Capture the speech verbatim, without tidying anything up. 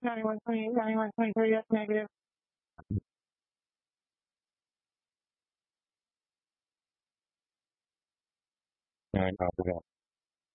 ninety-one, twenty-eight, ninety-one, twenty-three, that's negative. I copy that.